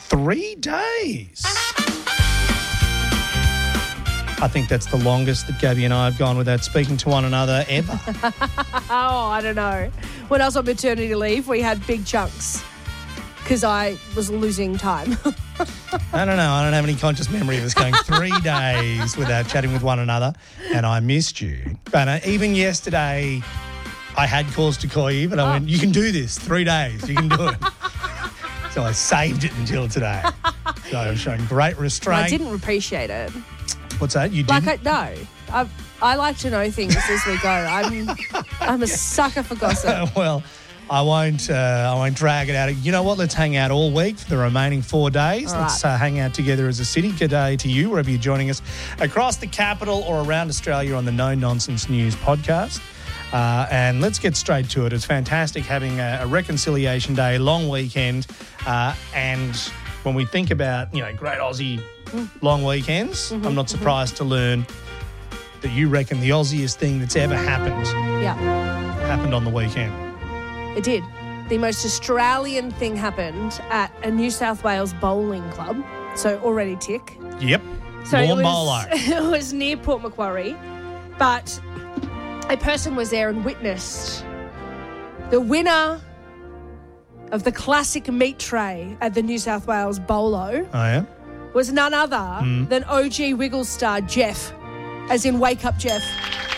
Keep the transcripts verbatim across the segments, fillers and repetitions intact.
Three days. I think that's the longest that Gabby and I have gone without speaking to one another ever. Oh, I don't know. When I was on maternity leave, we had big chunks because I was losing time. I don't know. I don't have any conscious memory of us going three days without chatting with one another, and I missed you. But uh, even yesterday, I had cause to call you, but I Oh. went, you can do this. Three days. You can do it. So I saved it until today. So I'm showing great restraint. I didn't appreciate it. What's that? You Like, didn't? I, no. I, I like to know things as we go. I'm I'm a sucker for gossip. Well, I won't. Uh, I won't drag it out. You know what? Let's hang out all week for the remaining four days. All Let's right. uh, hang out together as a city. Good day to you, wherever you're joining us across the capital or around Australia on the No Nonsense News podcast. Uh, and let's get straight to it. It's fantastic having a, a reconciliation day, long weekend, uh, and when we think about you know great Aussie long weekends, Mm-hmm, I'm not surprised to learn that you reckon the Aussiest thing that's ever happened Yeah, happened on the weekend. it did. The most Australian thing happened at a New South Wales bowling club. So already tick. Yep. So it Lawn was, bowler. it was near Port Macquarie, but a person was there and witnessed the winner of the classic meat tray at the New South Wales Bolo Oh, yeah? was none other Hmm. than O G Wiggles star Jeff, as in Wake Up Jeff.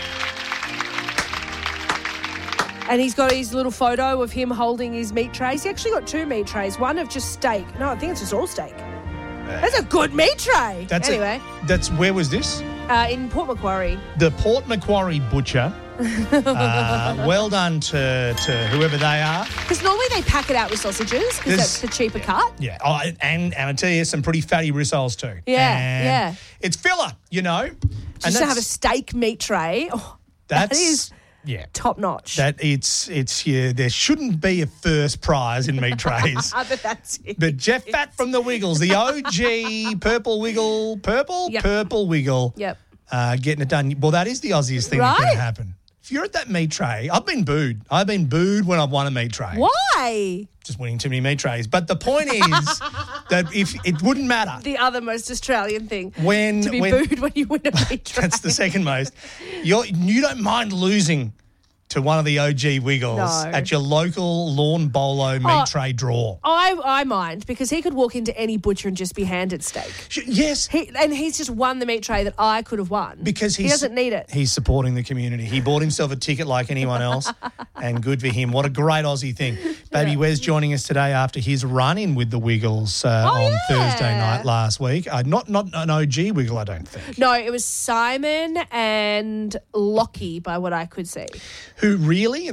And he's got his little photo of him holding his meat trays. He actually got two meat trays, one of just steak. No, I think it's just all steak. That's a good meat tray. That's anyway, A, that's where was this? uh, in Port Macquarie. The Port Macquarie Butcher. uh, well done to, to whoever they are. Because normally they pack it out with sausages because There's- that's the cheaper cut. Yeah. Oh, and, and I tell you, some pretty fatty rissoles too. Yeah, And yeah. It's filler, you know. And Just to have a steak meat tray. Oh, that that's is yeah. top notch. That it's it's yeah. There shouldn't be a first prize in meat trays. Ah, but that's it. But Jeff Fat from the Wiggles, the O G purple wiggle, purple, Yep. purple wiggle. Yep. Uh, getting it done. Well, that is the Aussiest thing that Right? can happen. If you're at that meat tray, I've been booed. I've been booed when I've won a meat tray. Why? Just winning too many meat trays. But the point is that if it wouldn't matter The other most Australian thing. when To be when booed when you win a meat tray. that's the second most. You're, you don't mind losing to one of the O G Wiggles No. at your local lawn bolo meat Oh. tray draw. I, I mind because he could walk into any butcher and just be handed steak. Sh- Yes, He, and he's just won the meat tray that I could have won. because he he's, doesn't need it. He's supporting the community. He bought himself a ticket like anyone else, and good for him. What a great Aussie thing. Baby Wes joining us today after his run-in with the Wiggles uh, Oh, on yeah. Thursday night last week. Uh, not not an O G Wiggle, I don't think. No, it was Simon and Lockie, by what I could see. Who really,